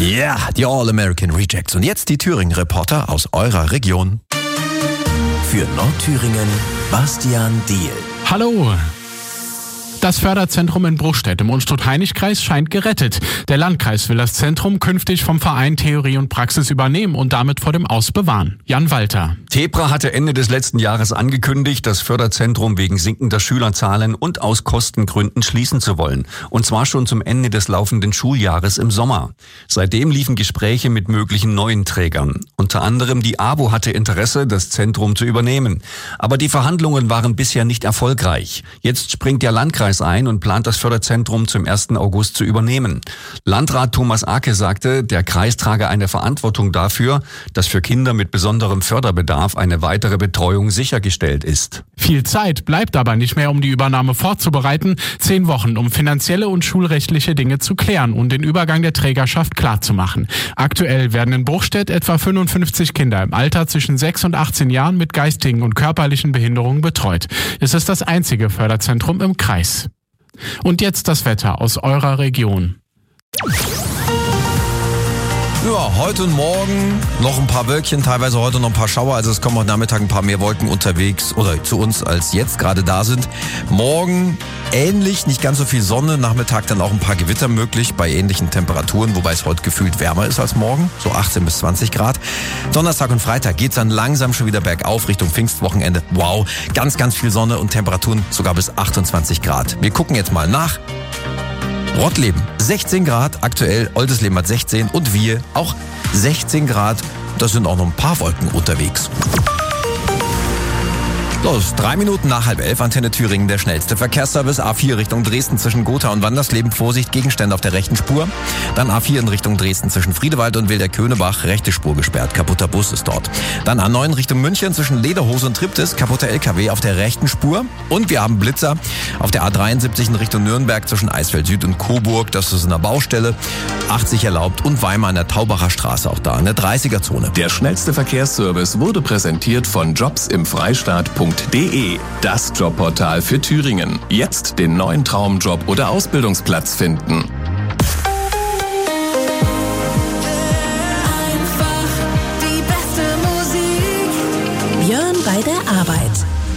Ja, die All-American Rejects. Und jetzt die Thüringen-Reporter aus eurer Region. Für Nordthüringen, Bastian Diehl. Hallo! Das Förderzentrum in Bruchstedt im Unstrut-Hainich-Kreis scheint gerettet. Der Landkreis will das Zentrum künftig vom Verein Theorie und Praxis übernehmen und damit vor dem Aus bewahren. Jan Walter. TEPRA hatte Ende des letzten Jahres angekündigt, das Förderzentrum wegen sinkender Schülerzahlen und aus Kostengründen schließen zu wollen. Und zwar schon zum Ende des laufenden Schuljahres im Sommer. Seitdem liefen Gespräche mit möglichen neuen Trägern. Unter anderem die AWO hatte Interesse, das Zentrum zu übernehmen. Aber die Verhandlungen waren bisher nicht erfolgreich. Jetzt springt der Landkreis ein und plant das Förderzentrum zum 1. August zu übernehmen. Landrat Thomas Ake sagte, der Kreis trage eine Verantwortung dafür, dass für Kinder mit besonderem Förderbedarf eine weitere Betreuung sichergestellt ist. Viel Zeit bleibt aber nicht mehr, um die Übernahme vorzubereiten. 10 Wochen, um finanzielle und schulrechtliche Dinge zu klären und den Übergang der Trägerschaft klarzumachen. Aktuell werden in Bruchstedt etwa 55 Kinder im Alter zwischen 6 und 18 Jahren mit geistigen und körperlichen Behinderungen betreut. Es ist das einzige Förderzentrum im Kreis. Und jetzt das Wetter aus eurer Region. Ja, heute und morgen noch ein paar Wölkchen, teilweise heute noch ein paar Schauer. Also es kommen heute Nachmittag ein paar mehr Wolken unterwegs oder zu uns, als jetzt gerade da sind. Morgen ähnlich, nicht ganz so viel Sonne. Nachmittag dann auch ein paar Gewitter möglich bei ähnlichen Temperaturen, wobei es heute gefühlt wärmer ist als morgen, so 18 bis 20 Grad. Donnerstag und Freitag geht's dann langsam schon wieder bergauf Richtung Pfingstwochenende. Wow, ganz, ganz viel Sonne und Temperaturen sogar bis 28 Grad. Wir gucken jetzt mal nach. Rottleben 16 Grad, aktuell Oldesleben hat 16 und wir auch 16 Grad. Da sind auch noch ein paar Wolken unterwegs. Los, 3 Minuten nach 10:30, Antenne Thüringen, der schnellste Verkehrsservice. A4 Richtung Dresden zwischen Gotha und Wandersleben. Vorsicht, Gegenstände auf der rechten Spur. Dann A4 in Richtung Dresden zwischen Friedewald und Wilder-Köhnebach. Rechte Spur gesperrt, kaputter Bus ist dort. Dann A9 Richtung München zwischen Lederhose und Triptis. Kaputter LKW auf der rechten Spur. Und wir haben Blitzer auf der A73 in Richtung Nürnberg zwischen Eisfeld Süd und Coburg. Das ist in der Baustelle. 80 erlaubt und Weimar an der Taubacher Straße auch da in der 30er-Zone. Der schnellste Verkehrsservice wurde präsentiert von jobsimfreistaat.de, das Jobportal für Thüringen. Jetzt den neuen Traumjob oder Ausbildungsplatz finden.